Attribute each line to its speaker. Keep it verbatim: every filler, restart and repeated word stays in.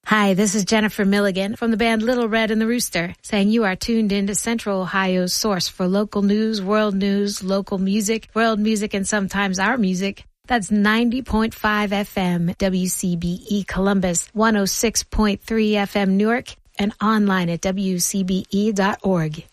Speaker 1: Hi, this is Jennifer Milligan from the band Little Red and the Rooster, saying you are tuned into Central Ohio's source for local news, world news, local music, world music, and sometimes our music. That's ninety point five F M, W C B E Columbus, one oh six point three F M Newark, and online at W C B E dot org.